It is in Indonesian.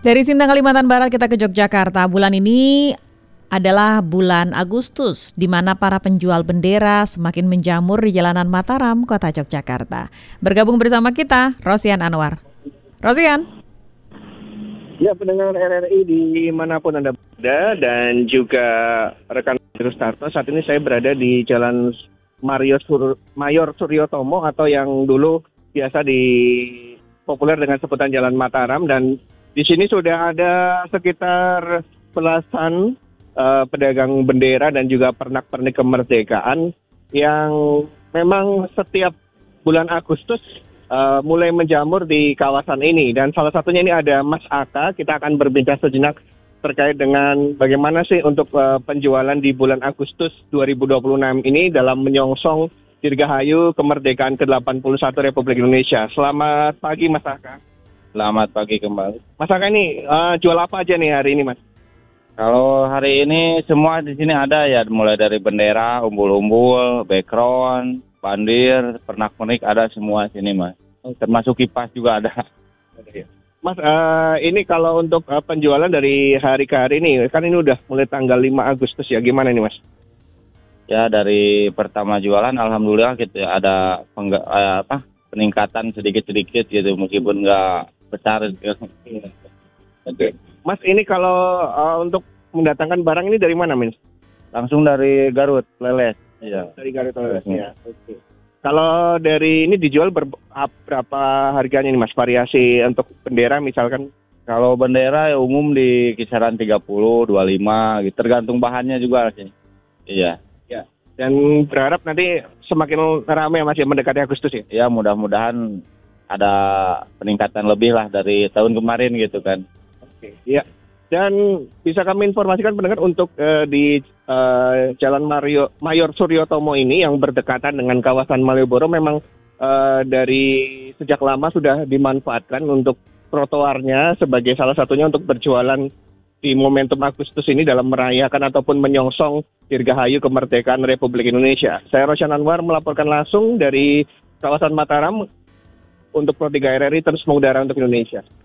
Dari Sintang, Kalimantan Barat kita ke Yogyakarta. Bulan ini adalah bulan Agustus, di mana para penjual bendera semakin menjamur di jalanan Mataram, Kota Yogyakarta. Bergabung bersama kita, Rosian Anwar. Rosian. Ya, pendengar RRI dimanapun Anda berada dan juga rekan Rustarto, saat ini saya berada di Jalan Mayor Suryotomo atau yang dulu biasa populer dengan sebutan Jalan Mataram, dan di sini sudah ada sekitar belasan pedagang bendera dan juga pernak-pernik kemerdekaan yang memang setiap bulan Agustus mulai menjamur di kawasan ini. Dan salah satunya ini ada Mas Aka. Kita akan berbincang sejenak terkait dengan bagaimana sih untuk penjualan di bulan Agustus 2026 ini dalam menyongsong Dirgahayu kemerdekaan ke-81 Republik Indonesia. Selamat pagi Mas Aka. Selamat pagi kembali. Mas Aka ini jual apa aja nih hari ini, Mas? Kalau hari ini semua di sini ada ya, mulai dari bendera, umbul-umbul, background, bandir, pernak-pernik ada semua sini, Mas. Termasuk kipas juga ada. Mas, ini kalau untuk penjualan dari hari ke hari ini, kan ini udah mulai tanggal 5 Agustus ya, gimana nih, Mas? Ya, dari pertama jualan alhamdulillah gitu ya, ada peningkatan sedikit-sedikit gitu, meskipun nggak besar gitu. Oke. Mas, ini kalau untuk mendatangkan barang ini dari mana, Mas? Langsung dari Garut, Leles. Iya. Dari Garut, Leles. Ya. Oke. Kalau dari ini dijual berapa harganya nih, Mas? Variasi untuk bendera misalkan? Kalau bendera ya umum di kisaran 30, 25 gitu, tergantung bahannya juga sih. Iya. Ya. Dan berharap nanti semakin ramai Mas ya mendekati Agustus ya? Ya, mudah-mudahan ada peningkatan lebih lah dari tahun kemarin gitu kan. Oke, iya. Dan bisa kami informasikan pendengar untuk di Jalan Mayor Suryotomo ini yang berdekatan dengan kawasan Malioboro memang dari sejak lama sudah dimanfaatkan untuk trotoarnya sebagai salah satunya untuk berjualan di momentum Agustus ini dalam merayakan ataupun menyongsong Dirgahayu kemerdekaan Republik Indonesia. Saya Rosian Anwar melaporkan langsung dari kawasan Mataram untuk Pro 3 RRI terus mengudara untuk Indonesia.